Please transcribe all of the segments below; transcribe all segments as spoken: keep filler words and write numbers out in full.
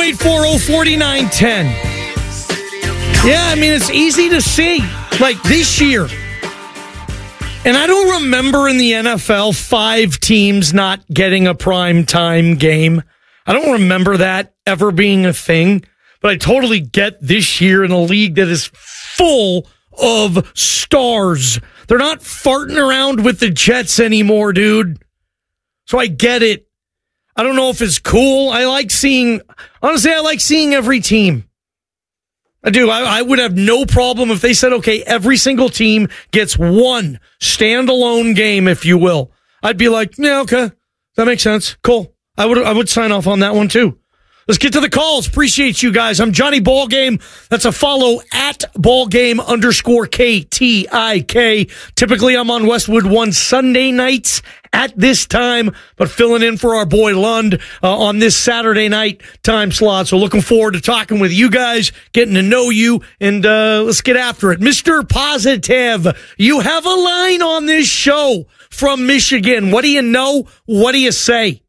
eight four zero, four nine one zero. Yeah, I mean, it's easy to see. Like this year. And I don't remember in the N F L five teams not getting a prime time game. I don't remember that ever being a thing. But I totally get this year in a league that is full of stars. They're not farting around with the Jets anymore, dude. So I get it. I don't know if it's cool. I like seeing, honestly, I like seeing every team. I do. I, I would have no problem if they said, okay, every single team gets one standalone game, if you will. I'd be like, yeah, okay. That makes sense. Cool. I would, I would sign off on that one too. Let's get to the calls. Appreciate you guys. I'm Johnny Ballgame. That's a follow at Ballgame underscore K T I K. Typically, I'm on Westwood One Sunday nights at this time, but filling in for our boy Lund uh, on this Saturday night time slot. So looking forward to talking with you guys, getting to know you, and uh, let's get after it. Mister Positive, you have a line on this show from Michigan. What do you know? What do you say?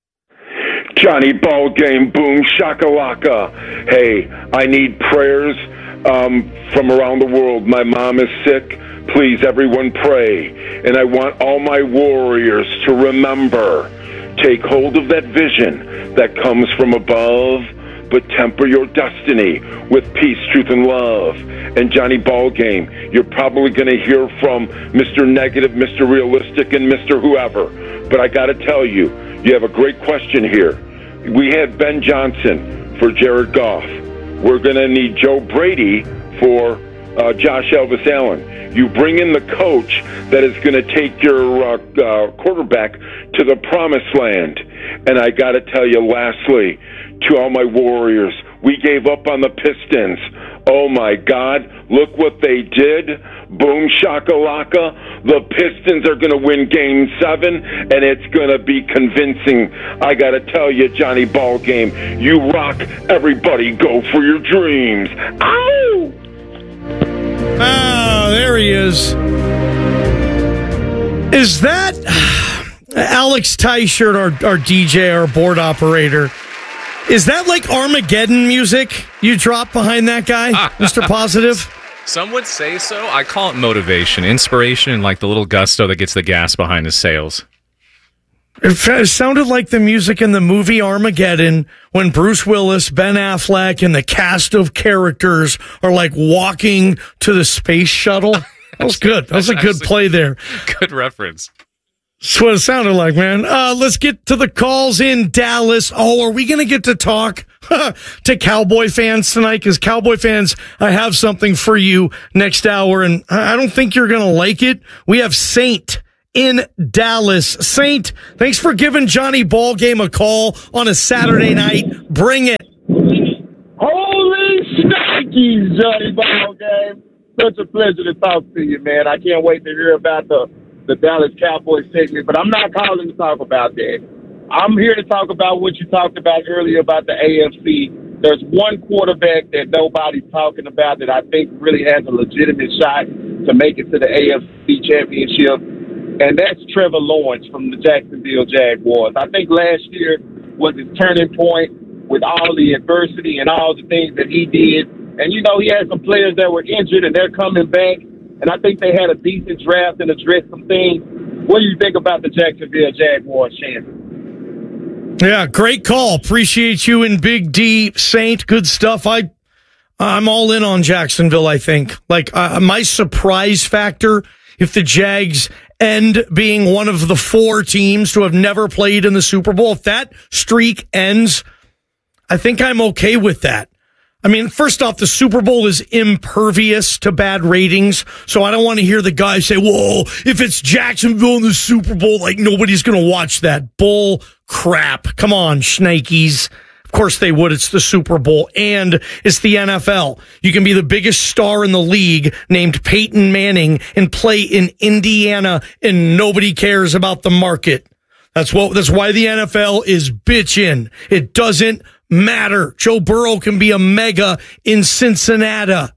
Johnny Ballgame, boom, shakalaka. Hey, I need prayers um, from around the world. My mom is sick. Please, everyone pray. And I want all my warriors to remember, take hold of that vision that comes from above, but temper your destiny with peace, truth, and love. And Johnny Ballgame, you're probably going to hear from Mister Negative, Mister Realistic, and Mister Whoever. But I got to tell you, you have a great question here. We had Ben Johnson for Jared Goff. We're going to need Joe Brady for uh, Josh Elvis Allen. You bring in the coach that is going to take your uh, uh, quarterback to the promised land. And I got to tell you, lastly, to all my Warriors, we gave up on the Pistons. Oh, my God, look what they did. Boom, shakalaka. The Pistons are going to win Game seven, and it's going to be convincing. I got to tell you, Johnny Ballgame, you rock. Everybody go for your dreams. Ow! Oh, there he is. Is that Alex Teichert, our, our D J, our board operator? Is that like Armageddon music you drop behind that guy, Mister Positive? Some would say so. I call it motivation, inspiration, and like the little gusto that gets the gas behind the sails. It sounded like the music in the movie Armageddon when Bruce Willis, Ben Affleck, and the cast of characters are like walking to the space shuttle. That was good. That was a good play there. Good reference. That's what it sounded like, man. Uh, let's get to the calls in Dallas. Oh, are we going to get to talk to Cowboy fans tonight? Because Cowboy fans, I have something for you next hour, and I don't think you're going to like it. We have Saint in Dallas. Saint, thanks for giving Johnny Ballgame a call on a Saturday night. Bring it. Holy shnikes, Johnny Ballgame. Such a pleasure to talk to you, man. I can't wait to hear about the the Dallas Cowboys segment, but I'm not calling to talk about that. I'm here to talk about what you talked about earlier about the A F C. There's one quarterback that nobody's talking about that I think really has a legitimate shot to make it to the A F C Championship, and that's Trevor Lawrence from the Jacksonville Jaguars. I think last year was his turning point with all the adversity and all the things that he did. And, you know, he had some players that were injured, and they're coming back. And I think they had a decent draft and addressed some things. What do you think about the Jacksonville Jaguars, Shannon? Yeah, great call. Appreciate you and Big D, Saint. Good stuff. I, I'm all in on Jacksonville, I think. Like, uh, my surprise factor, if the Jags end being one of the four teams to have never played in the Super Bowl, if that streak ends, I think I'm okay with that. I mean, first off, the Super Bowl is impervious to bad ratings, so I don't want to hear the guys say, whoa, if it's Jacksonville in the Super Bowl, like nobody's going to watch that. Bull crap. Come on, shnikes. Of course they would. It's the Super Bowl, and it's the N F L. You can be the biggest star in the league named Peyton Manning and play in Indiana, and nobody cares about the market. That's what. That's why the N F L is bitchin'. It doesn't matter. Joe Burrow can be a mega in Cincinnati.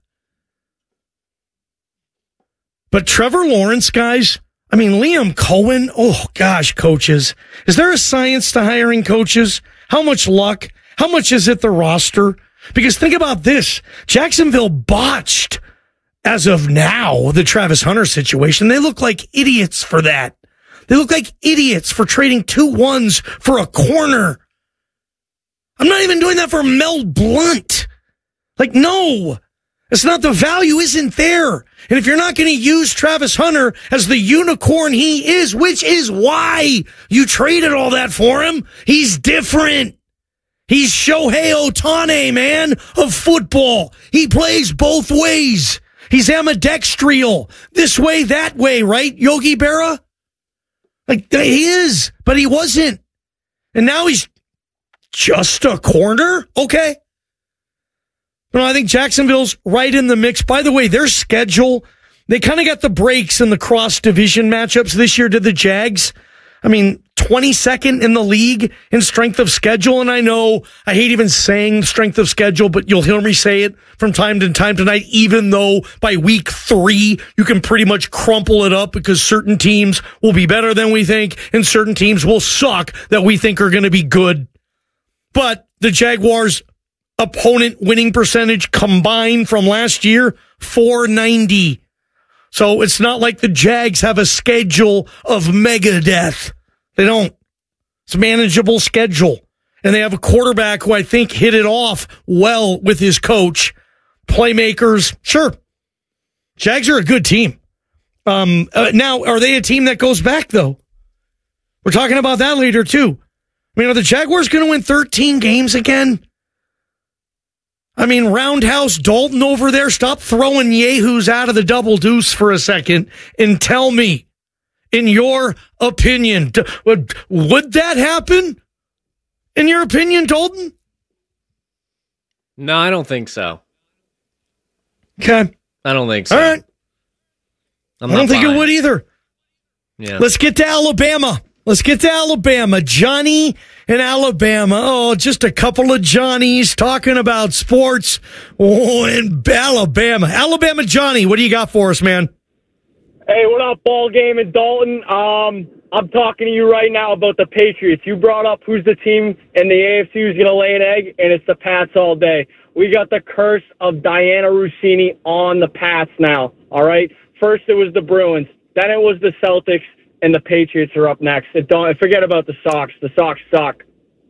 But Trevor Lawrence, guys, I mean, Liam Cohen, oh gosh, coaches. Is there a science to hiring coaches? How much luck? How much is it the roster? Because think about this. Jacksonville botched, as of now, the Travis Hunter situation. They look like idiots for that. They look like idiots for trading two ones for a corner. I'm not even doing that for Mel Blount. Like, no. It's not, the value isn't there. And if you're not going to use Travis Hunter as the unicorn he is, which is why you traded all that for him, he's different. He's Shohei Ohtani, man, of football. He plays both ways. He's ambidextrial. This way, that way, right, Yogi Berra? Like, he is, but he wasn't. And now he's just a corner? Okay. No, I think Jacksonville's right in the mix. By the way, their schedule, they kind of got the breaks in the cross-division matchups this year to the Jags. I mean, twenty-second in the league in strength of schedule. And I know I hate even saying strength of schedule, but you'll hear me say it from time to time tonight, even though by week three, you can pretty much crumple it up because certain teams will be better than we think and certain teams will suck that we think are going to be good. But the Jaguars' opponent winning percentage combined from last year, four ninety. So it's not like the Jags have a schedule of Megadeth. They don't. It's a manageable schedule. And they have a quarterback who I think hit it off well with his coach. Playmakers, sure. Jags are a good team. Um, uh, now, are they a team that goes back, though? We're talking about that later, too. I mean, are the Jaguars going to win thirteen games again? I mean, Roundhouse Dalton over there, stop throwing yahoos out of the double deuce for a second and tell me, in your opinion, would, would that happen? In your opinion, Dalton? No, I don't think so. Okay. I don't think so. All right. I'm I don't think buying. it would either. Yeah. Let's get to Alabama. Let's get to Alabama. Johnny in Alabama. Oh, just a couple of Johnnies talking about sports. Oh, in Alabama. Alabama Johnny, what do you got for us, man? Hey, what up, ball game in Dalton? Um, I'm talking to you right now about the Patriots. You brought up who's the team in the A F C who's going to lay an egg, and it's the Pats all day. We got the curse of Diana Rossini on the Pats now, all right? First it was the Bruins, then it was the Celtics, and the Patriots are up next. It don't forget about the Sox. The Sox suck.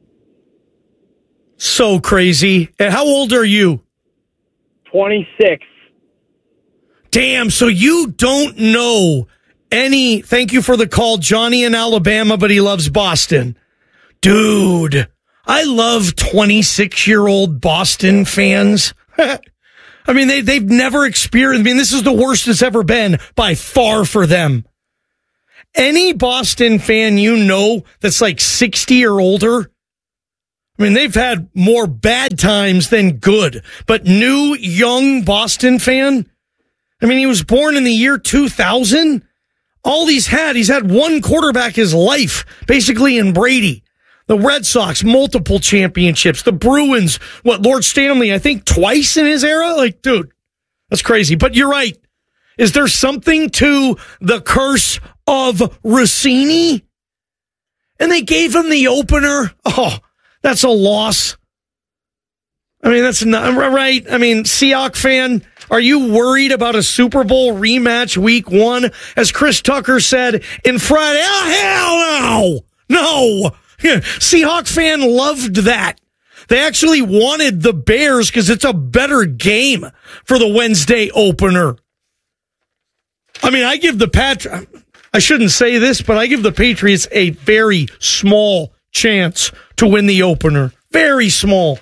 So crazy. And how old are you? twenty-six. Damn, so you don't know any... Thank you for the call, Johnny in Alabama, but he loves Boston. Dude, I love twenty-six-year-old Boston fans. I mean, they, they've never experienced... I mean, this is the worst it's ever been by far for them. Any Boston fan you know that's like sixty or older, I mean, they've had more bad times than good. But new, young Boston fan, I mean, he was born in the year two thousand. All he's had, he's had one quarterback his life, basically in Brady. The Red Sox, multiple championships. The Bruins, what, Lord Stanley, I think twice in his era? Like, dude, that's crazy. But you're right. Is there something to the curse of Rossini? And they gave him the opener. Oh, that's a loss. I mean, that's not right. I mean, Seahawks fan, are you worried about a Super Bowl rematch week one? As Chris Tucker said in Friday, oh, hell no. No. Seahawks fan loved that. They actually wanted the Bears because it's a better game for the Wednesday opener. I mean, I give the Pat. I shouldn't say this, but I give the Patriots a very small chance to win the opener. Very small.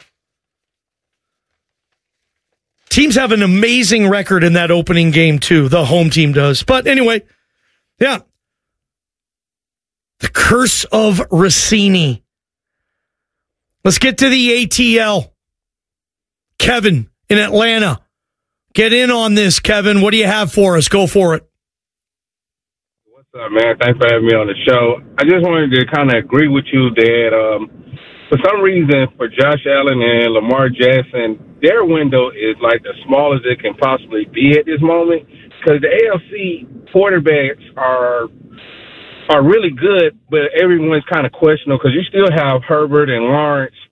Teams have an amazing record in that opening game, too. The home team does. But anyway, yeah. The curse of Rossini. Let's get to the A T L. Kevin in Atlanta. Get in on this, Kevin. What do you have for us? Go for it. What's up, man? Thanks for having me on the show. I just wanted to kind of agree with you that um, for some reason, for Josh Allen and Lamar Jackson, their window is like the smallest it can possibly be at this moment because the A F C quarterbacks are are really good, but everyone's kind of questionable because you still have Herbert and Lawrence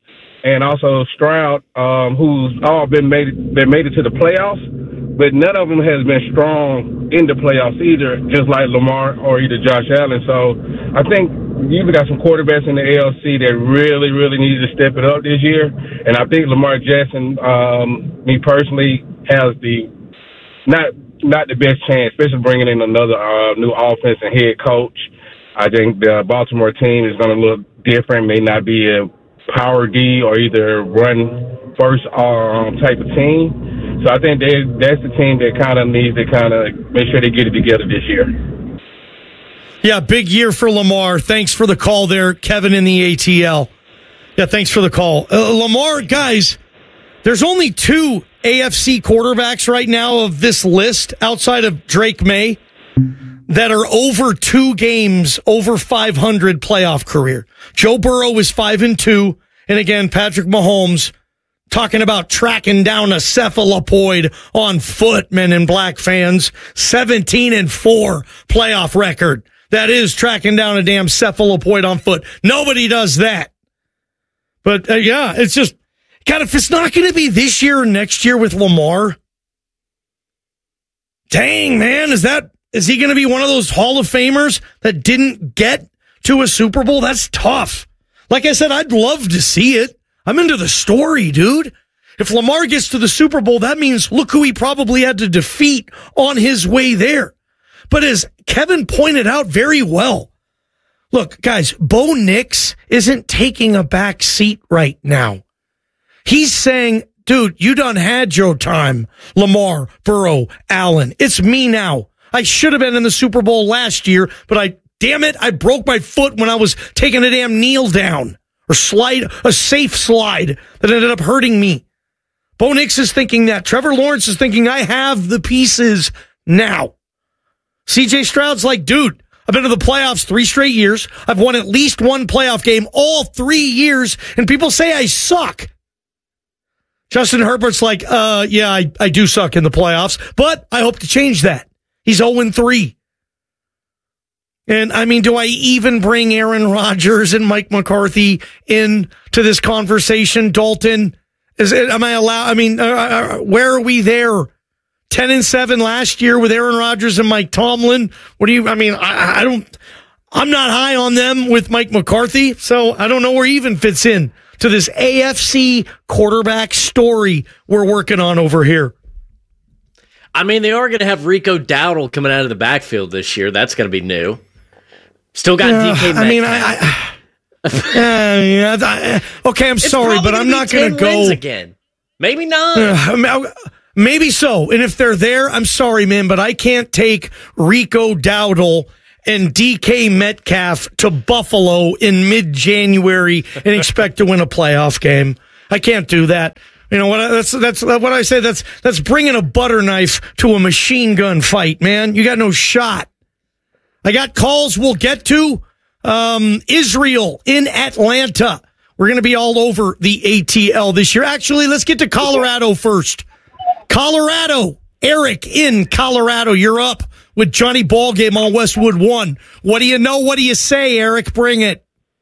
and also Stroud, um, who's all been made been made it to the playoffs, but none of them has been strong in the playoffs either, just like Lamar or either Josh Allen. So I think you've got some quarterbacks in the A L C that really, really need to step it up this year. And I think Lamar Jackson, um, me personally, has the not not the best chance, especially bringing in another uh, new offense and head coach. I think the Baltimore team is going to look different, may not be a power D or either run first um, type of team. So I think they, that's the team that kind of needs to kind of make sure they get it together this year. Yeah, big year for Lamar. Thanks for the call there, Kevin in the A T L. Yeah, thanks for the call. Uh, Lamar, guys, there's only two A F C quarterbacks right now of this list outside of Drake May that are over two games, over five hundred playoff career. Joe Burrow is five and two. And again, Patrick Mahomes talking about tracking down a cephalopoid on foot, men in black fans. seventeen and four playoff record. That is tracking down a damn cephalopoid on foot. Nobody does that. But uh, yeah, it's just, God, if it's not going to be this year or next year with Lamar, dang, man, is that, is he going to be one of those Hall of Famers that didn't get to a Super Bowl? That's tough. Like I said, I'd love to see it. I'm into the story, dude. If Lamar gets to the Super Bowl, that means look who he probably had to defeat on his way there. But as Kevin pointed out very well, look, guys, Bo Nix isn't taking a back seat right now. He's saying, dude, you done had your time, Lamar, Burrow, Allen. It's me now. I should have been in the Super Bowl last year, but I, damn it, I broke my foot when I was taking a damn kneel down or slide, a safe slide that ended up hurting me. Bo Nix is thinking that. Trevor Lawrence is thinking, I have the pieces now. C J Stroud's like, dude, I've been to the playoffs three straight years. I've won at least one playoff game all three years, and people say I suck. Justin Herbert's like, uh, yeah, I, I do suck in the playoffs, but I hope to change that. He's oh and three. And, I mean, do I even bring Aaron Rodgers and Mike McCarthy in to this conversation, Dalton? Is it, am I allowed? I mean, uh, where are we there? ten and seven last year with Aaron Rodgers and Mike Tomlin. What do you, I mean, I, I don't, I'm not high on them with Mike McCarthy, so I don't know where he even fits in to this A F C quarterback story we're working on over here. I mean, they are going to have Rico Dowdle coming out of the backfield this year. That's going to be new. Still got uh, D K Metcalf. I mean, I, I uh, yeah, I, okay, I'm it's sorry, but I'm not going to go again. Maybe not. Uh, maybe so. And if they're there, I'm sorry, man, but I can't take Rico Dowdle and D K Metcalf to Buffalo in mid-January and expect to win a playoff game. I can't do that. You know what? That's that's what I say. That's that's bringing a butter knife to a machine gun fight, man. You got no shot. I got calls we'll get to. Um, Israel in Atlanta. We're going to be all over the A T L this year. Actually, let's get to Colorado first. Colorado. Eric in Colorado. You're up with Johnny Ballgame on Westwood One. What do you know? What do you say, Eric? Bring it.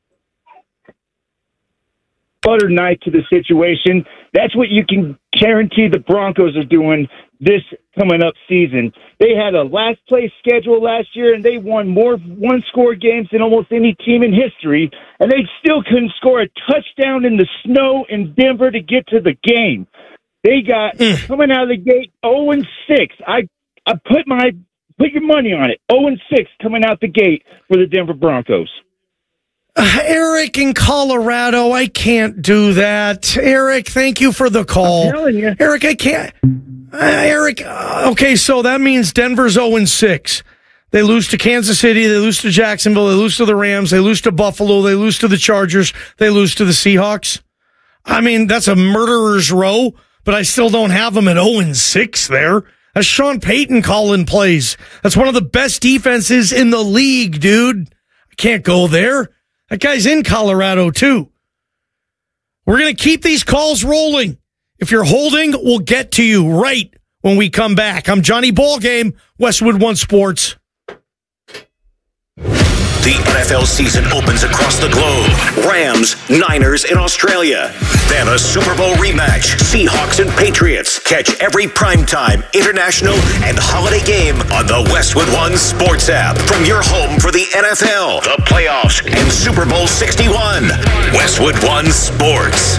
Butter knife to the situation. That's what you can guarantee the Broncos are doing this coming up season. They had a last place schedule last year, and they won more one-score games than almost any team in history, and they still couldn't score a touchdown in the snow in Denver to get to the game. They got, coming out of the gate, oh and six. I I put my put your money on it. oh and six coming out the gate for the Denver Broncos. Uh, Eric in Colorado, I can't do that. Eric, thank you for the call. I'm telling you. Eric, I can't. Uh, Eric, uh, okay, so that means Denver's oh and six. They lose to Kansas City, they lose to Jacksonville, they lose to the Rams, they lose to Buffalo, they lose to the Chargers, they lose to the Seahawks. I mean, that's a murderer's row, but I still don't have them at oh and six there. That's Sean Payton calling plays. That's one of the best defenses in the league, dude. I can't go there. That guy's in Colorado, too. We're going to keep these calls rolling. If you're holding, we'll get to you right when we come back. I'm Johnny Ballgame, Westwood One Sports. The N F L season opens across the globe. Rams, Niners in Australia. Then a Super Bowl rematch. Seahawks and Patriots. Catch every primetime, international, and holiday game on the Westwood One Sports app. From your home for the N F L, the playoffs, and Super Bowl sixty-one. Westwood One Sports.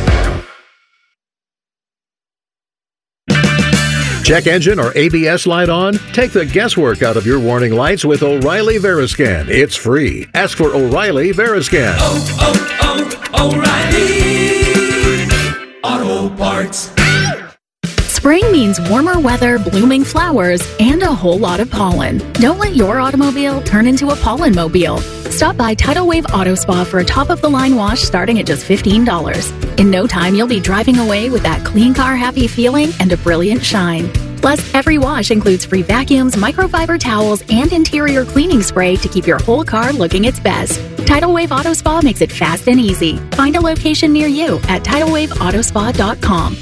Check engine or A B S light on? Take the guesswork out of your warning lights with O'Reilly Veriscan. It's free. Ask for O'Reilly Veriscan. Oh, oh, oh, O'Reilly Auto Parts. Spring means warmer weather, blooming flowers, and a whole lot of pollen. Don't let your automobile turn into a pollen mobile. Stop by Tidal Wave Auto Spa for a top-of-the-line wash starting at just fifteen dollars. In no time, you'll be driving away with that clean car happy feeling and a brilliant shine. Plus, every wash includes free vacuums, microfiber towels, and interior cleaning spray to keep your whole car looking its best. Tidal Wave Auto Spa makes it fast and easy. Find a location near you at tidal wave auto spa dot com.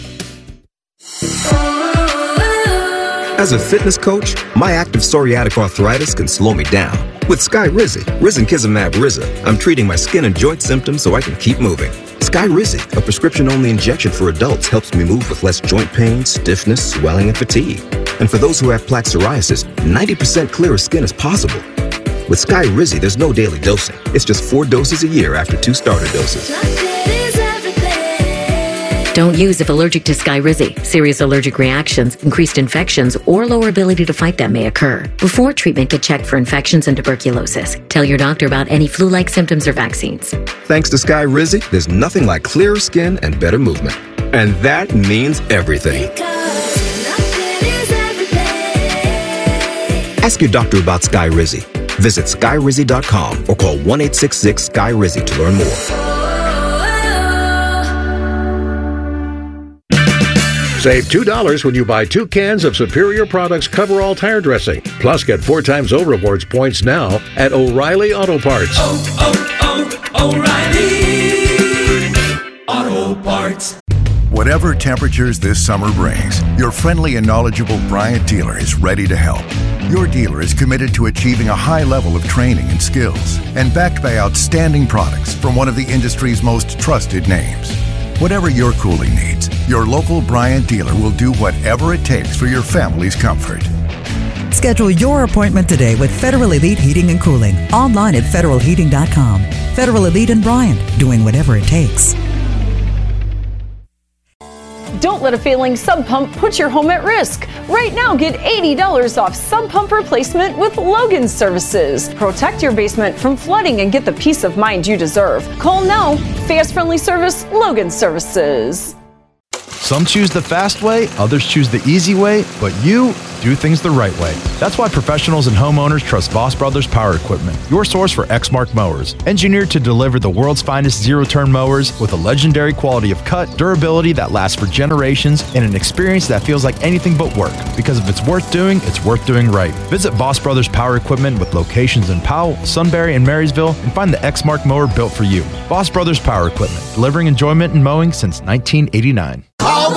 As a fitness coach, my active psoriatic arthritis can slow me down. With Skyrizi, Risankizumab Riza, I'm treating my skin and joint symptoms so I can keep moving. Skyrizi, a prescription-only injection for adults, helps me move with less joint pain, stiffness, swelling, and fatigue. And for those who have plaque psoriasis, ninety percent clearer skin is possible. With Skyrizi, there's no daily dosing. It's just four doses a year after two starter doses. Don't use if allergic to Skyrizi. Serious allergic reactions, increased infections, or lower ability to fight them may occur. Before treatment, get checked for infections and tuberculosis. Tell your doctor about any flu-like symptoms or vaccines. Thanks to Skyrizi, there's nothing like clearer skin and better movement. And that means everything. Ask your doctor about Skyrizi. Visit skyrizi dot com or call one eight six six Sky Rizi to learn more. Save two dollars when you buy two cans of Superior Products Coverall Tire Dressing. Plus, get four times O Rewards points now at O'Reilly Auto Parts. Oh, oh, oh, O'Reilly Auto Parts. Whatever temperatures this summer brings, your friendly and knowledgeable Bryant dealer is ready to help. Your dealer is committed to achieving a high level of training and skills and backed by outstanding products from one of the industry's most trusted names. Whatever your cooling needs, your local Bryant dealer will do whatever it takes for your family's comfort. Schedule your appointment today with Federal Elite Heating and Cooling. Online at federal heating dot com. Federal Elite and Bryant, doing whatever it takes. Don't let a failing sump pump put your home at risk. Right now, get eighty dollars off sump pump replacement with Logan Services. Protect your basement from flooding and get the peace of mind you deserve. Call now. Fast, friendly service, Logan Services. Some choose the fast way, others choose the easy way, but you do things the right way. That's why professionals and homeowners trust Voss Brothers Power Equipment, your source for Exmark mowers. Engineered to deliver the world's finest zero-turn mowers with a legendary quality of cut, durability that lasts for generations, and an experience that feels like anything but work. Because if it's worth doing, it's worth doing right. Visit Voss Brothers Power Equipment with locations in Powell, Sunbury, and Marysville, and find the Exmark mower built for you. Voss Brothers Power Equipment, delivering enjoyment in mowing since nineteen eighty-nine.